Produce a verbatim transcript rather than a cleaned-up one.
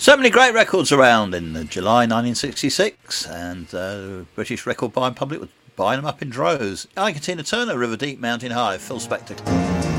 So many great records around in July nineteen sixty-six, and uh, British record buying public was buying them up in droves. Ike and Tina Turner, River Deep, Mountain High, Phil Spector.